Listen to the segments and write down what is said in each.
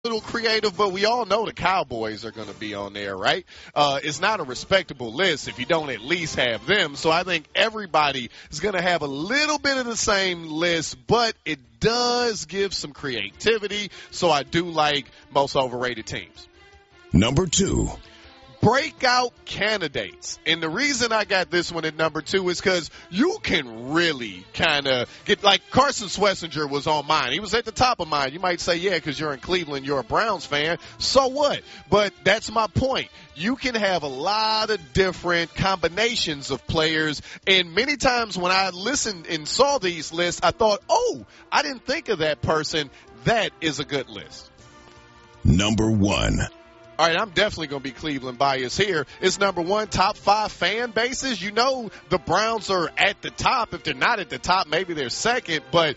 little creative, but we all know the Cowboys are going to be on there, right? It's not a respectable list if you don't at least have them. So I think everybody is going to have a little bit of the same list, but it does give some creativity. So I do like most overrated teams. Number 2. Breakout candidates. And the reason I got this one at number 2 is because you can really kind of get, like Carson Schlesinger was on mine. He was at the top of mine. You might say, yeah, because you're in Cleveland, you're a Browns fan. So what? But that's my point. You can have a lot of different combinations of players. And many times when I listened and saw these lists, I thought, oh, I didn't think of that person. That is a good list. Number 1. All right, I'm definitely going to be Cleveland biased here. It's number 1, top 5 fan bases. You know the Browns are at the top. If they're not at the top, maybe they're second. But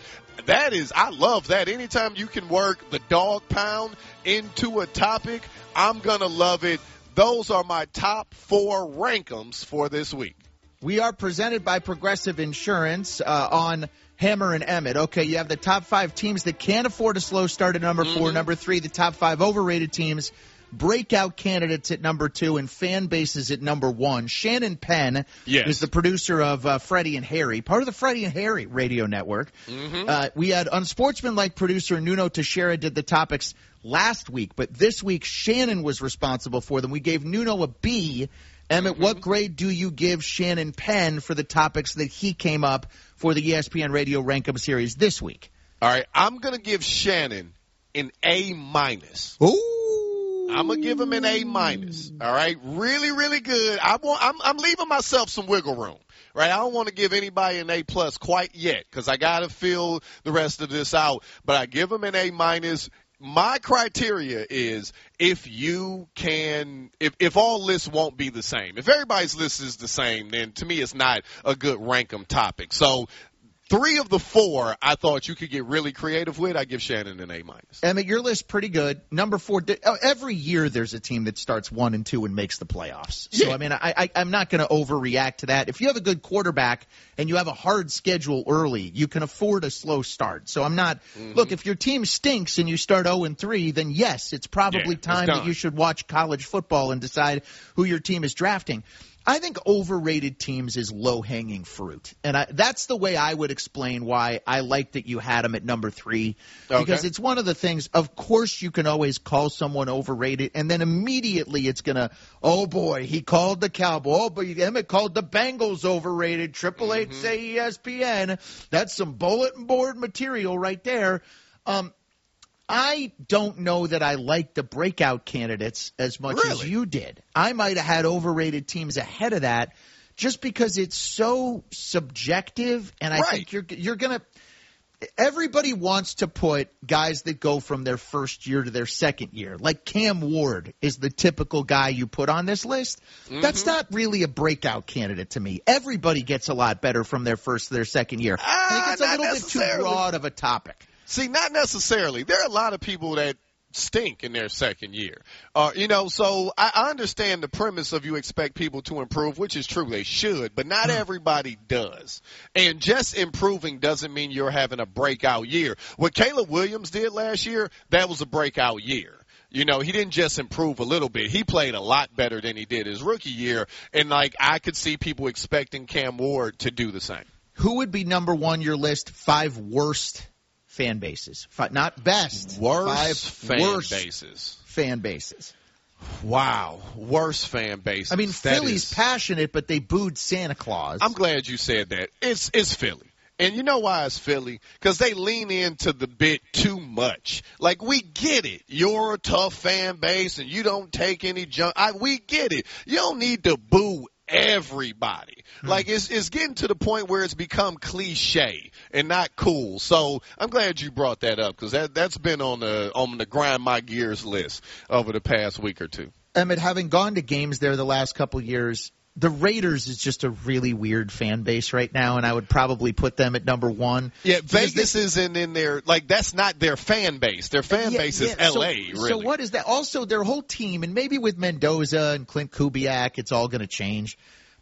I love that. Anytime you can work the dog pound into a topic, I'm going to love it. Those are my top 4 rankums for this week. We are presented by Progressive Insurance on Hammer and Emmett. Okay, you have the top 5 teams that can't afford a slow start at number 4. Number 3, the top 5 overrated teams. Breakout candidates at number 2 and fan bases at number 1. Shannon Penn is the producer of Freddie and Harry, part of the Freddie and Harry radio network. We had unsportsmanlike producer Nuno Teixeira did the topics last week, but this week Shannon was responsible for them. We gave Nuno a B. Emmett, what grade do you give Shannon Penn for the topics that he came up for the ESPN Radio Rankum series this week? All right, I'm going to give Shannon an A-. Ooh. I'm going to give him an A-. All right. Really, really good. I'm leaving myself some wiggle room. Right. I don't want to give anybody an A+ quite yet because I got to fill the rest of this out. But I give him an A-. My criteria is if all lists won't be the same. If everybody's list is the same, then to me it's not a good rankum topic. So 3 of the 4 I thought you could get really creative with. I give Shannon an A-. Emmett, your list pretty good. Number 4, every year there's a team that starts 1 and 2 and makes the playoffs. So, I mean, I'm not going to overreact to that. If you have a good quarterback and you have a hard schedule early, you can afford a slow start. So I'm not look, if your team stinks and you start 0 and 3, then yes, it's probably time that you should watch college football and decide who your team is drafting. I think overrated teams is low-hanging fruit. And that's the way I would explain why I like that you had them at number 3. Because it's one of the things, of course you can always call someone overrated, and then immediately it's going to, oh, boy, he called the Cowboys. Oh, but Emmett called the Bengals overrated. Triple H say ESPN. That's some bulletin board material right there. I don't know that I like the breakout candidates as much as you did. I might have had overrated teams ahead of that just because it's so subjective, and I think you're going to – everybody wants to put guys that go from their first year to their second year. Like Cam Ward is the typical guy you put on this list. That's not really a breakout candidate to me. Everybody gets a lot better from their first to their second year. I think it's a little bit too broad of a topic. See, not necessarily. There are a lot of people that stink in their second year. So I understand the premise of you expect people to improve, which is true. They should, but not everybody does. And just improving doesn't mean you're having a breakout year. What Caleb Williams did last year, that was a breakout year. He didn't just improve a little bit. He played a lot better than he did his rookie year. And, I could see people expecting Cam Ward to do the same. Who would be number 1 your list 5 worst fan bases? Not best. Worst fan bases. Wow. Worst fan bases. I mean, Philly's passionate, but they booed Santa Claus. I'm glad you said that. It's Philly. And you know why it's Philly? Because they lean into the bit too much. We get it. You're a tough fan base and you don't take any junk. We get it. You don't need to boo everybody. It's getting to the point where it's become cliche and not cool. So I'm glad you brought that up because that's been on the grind my gears list over the past week or two. Emmett, having gone to games there the last couple of years, the Raiders is just a really weird fan base right now, and I would probably put them at number 1. Yeah, Vegas isn't in there. That's not their fan base. Their fan base is L.A., really. So what is that? Also, their whole team, and maybe with Mendoza and Clint Kubiak, it's all going to change.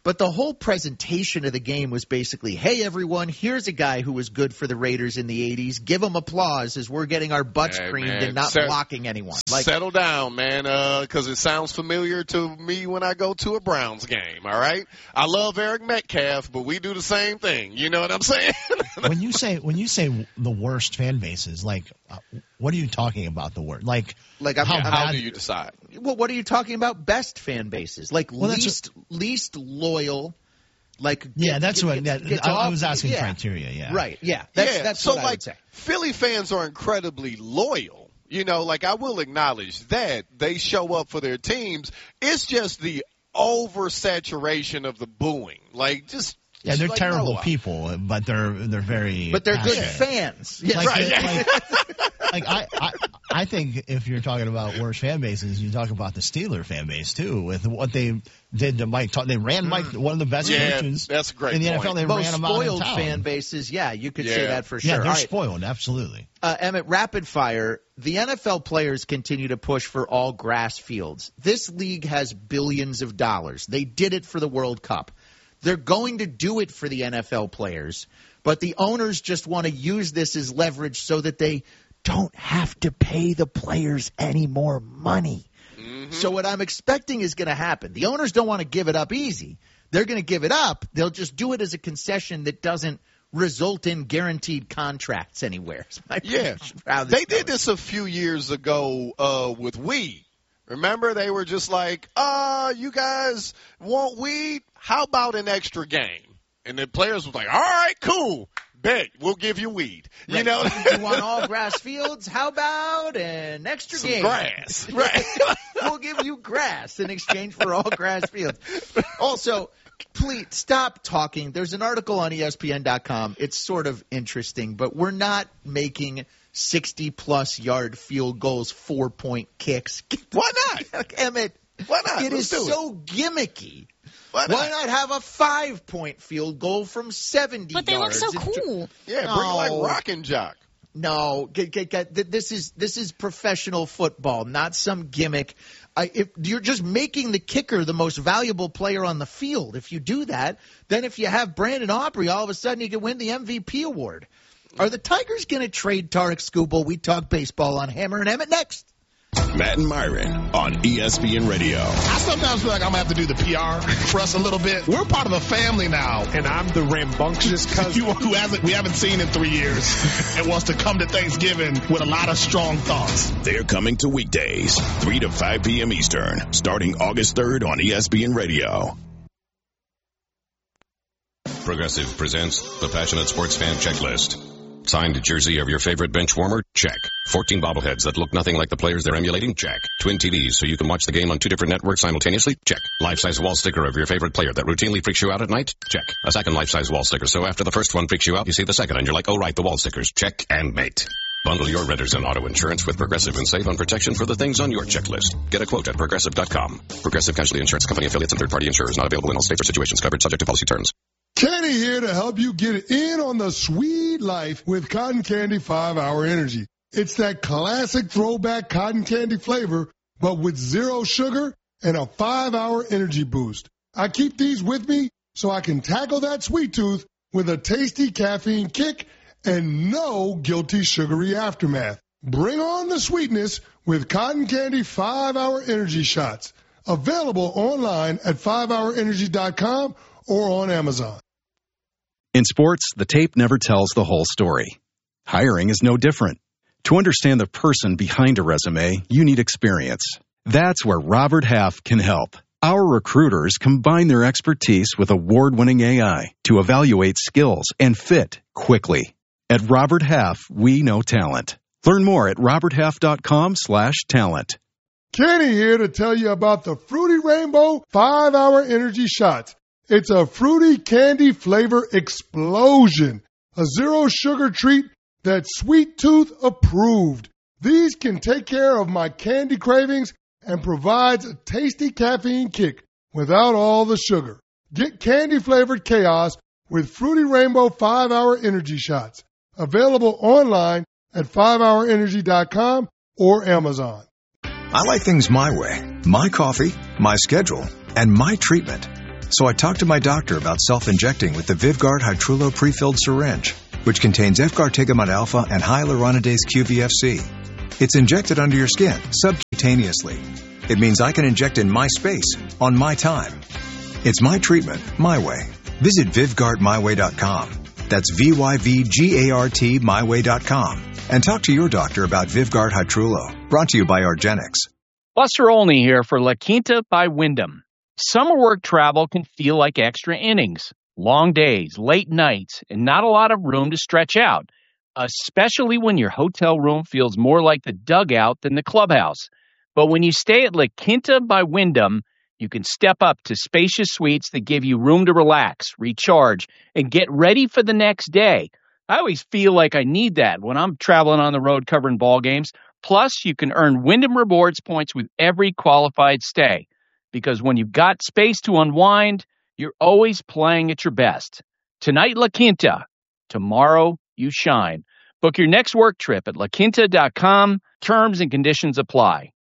But the whole presentation of the game was basically, hey, everyone, here's a guy who was good for the Raiders in the 80s. Give him applause as we're getting our butts creamed and not blocking anyone. Settle down, man, because it sounds familiar to me when I go to a Browns game, all right? I love Eric Metcalf, but we do the same thing. You know what I'm saying? When you say the worst fan bases, like, what are you talking about, the worst? How do you decide? Well, what are you talking about? Best fan bases, least loyal. I was asking criteria. Yeah, right. Yeah, that's so what I would say. Philly fans are incredibly loyal. You know, I will acknowledge that they show up for their teams. It's just the oversaturation of the booing. They're terrible people, but they're very. But they're passionate. good fans. Yes. I think if you're talking about worst fan bases, you talk about the Steeler fan base too, with what they did to Mike. They ran Mike, one of the best coaches. That's a great in the point. NFL. They Most ran him out of spoiled town. fan bases. Yeah, you could say that for sure. Yeah, they're spoiled. Absolutely. Emmett, rapid fire. The NFL players continue to push for all grass fields. This league has billions of dollars. They did it for the World Cup. They're going to do it for the NFL players, but the owners just want to use this as leverage so that they don't have to pay the players any more money. Mm-hmm. So what I'm expecting is going to happen. The owners don't want to give it up easy. They're going to give it up. They'll just do it as a concession that doesn't result in guaranteed contracts anywhere. They did this a few years ago with weed. Remember, they were just like, you guys want weed? How about an extra game? And the players were like, all right, cool. Bet, we'll give you weed. Right. You know, you want all grass fields? How about an extra some game? Grass. Right. We'll give you grass in exchange for all grass fields. Also, please stop talking. There's an article on ESPN.com. It's sort of interesting, but we're not making 60-plus yard field goals, 4-point kicks. Why not? Emmett, why not? It is so gimmicky. Why not have a 5-point field goal from 70 yards? But they look so cool. Yeah, bring Rock and Jock. No, this is professional football, not some gimmick. If you're just making the kicker the most valuable player on the field. If you do that, then if you have Brandon Aubrey, all of a sudden you can win the MVP award. Are the Tigers going to trade Tarek Skubal? We talk baseball on Hammer and Emmett next. Matt and Myron on ESPN Radio. I sometimes feel like I'm going to have to do the PR for us a little bit. We're part of a family now. And I'm the rambunctious cousin who we haven't seen in 3 years and wants to come to Thanksgiving with a lot of strong thoughts. They're coming to weekdays, 3 to 5 p.m. Eastern, starting August 3rd on ESPN Radio. Progressive presents the Passionate Sports Fan Checklist. Signed jersey of your favorite bench warmer? Check. 14 bobbleheads that look nothing like the players they're emulating? Check. Twin TVs so you can watch the game on 2 different networks simultaneously? Check. Life-size wall sticker of your favorite player that routinely freaks you out at night? Check. A second life-size wall sticker so after the first one freaks you out, you see the second and you're like, oh right, the wall stickers. Check and mate. Bundle your renters and auto insurance with Progressive and save on protection for the things on your checklist. Get a quote at Progressive.com. Progressive Casualty Insurance Company affiliates and third-party insurers not available in all states or situations covered subject to policy terms. Kenny here to help you get in on the sweet life with Cotton Candy 5-Hour Energy. It's that classic throwback cotton candy flavor, but with 0 sugar and a 5-hour energy boost. I keep these with me so I can tackle that sweet tooth with a tasty caffeine kick and no guilty sugary aftermath. Bring on the sweetness with Cotton Candy 5-Hour Energy Shots. Available online at 5hourenergy.com or on Amazon. In sports, the tape never tells the whole story. Hiring is no different. To understand the person behind a resume, you need experience. That's where Robert Half can help. Our recruiters combine their expertise with award-winning AI to evaluate skills and fit quickly. At Robert Half, we know talent. Learn more at roberthalf.com/talent. Kenny here to tell you about the Fruity Rainbow 5-Hour Energy Shots. It's a fruity candy flavor explosion. A 0 sugar treat that's sweet tooth approved. These can take care of my candy cravings and provides a tasty caffeine kick without all the sugar. Get candy flavored chaos with Fruity Rainbow 5-Hour Energy Shots. Available online at 5hourenergy.com or Amazon. I like things my way. My coffee, my schedule, and my treatment. So I talked to my doctor about self-injecting with the Vyvgart Hytrulo prefilled syringe, which contains efgartigimod alpha and hyaluronidase QVFC. It's injected under your skin, subcutaneously. It means I can inject in my space, on my time. It's my treatment, my way. Visit VyvgartMyWay.com. That's VYVGART MyWay.com. And talk to your doctor about Vyvgart Hytrulo. Brought to you by Argenix. Buster Olney here for La Quinta by Wyndham. Summer work travel can feel like extra innings. Long days, late nights, and not a lot of room to stretch out, especially when your hotel room feels more like the dugout than the clubhouse. But when you stay at La Quinta by Wyndham, you can step up to spacious suites that give you room to relax, recharge, and get ready for the next day. I always feel like I need that when I'm traveling on the road covering ball games. Plus, you can earn Wyndham Rewards points with every qualified stay. Because when you've got space to unwind, you're always playing at your best. Tonight, La Quinta. Tomorrow, you shine. Book your next work trip at laquinta.com. Terms and conditions apply.